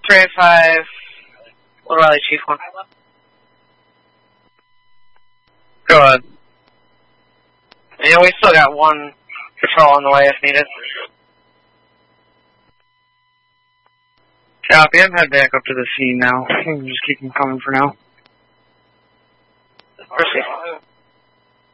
Prairie 5, Little Riley Chief 1. Go ahead. Yeah, we still got one patrol on the way if needed. Copy, I'm head back up to the scene now. Just keep them coming for now. Proceed.